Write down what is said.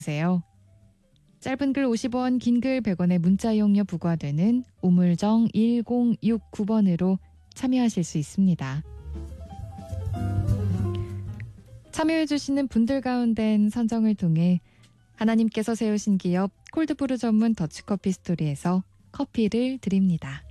주세요. 짧은 글 50원, 긴 글 100원의 문자 이용료 부과되는 우물정 1069번으로 참여하실 수 있습니다. 참여해주시는 분들 가운데는 선정을 통해 하나님께서 세우신 기업 콜드브루 전문 더치커피 스토리에서 커피를 드립니다.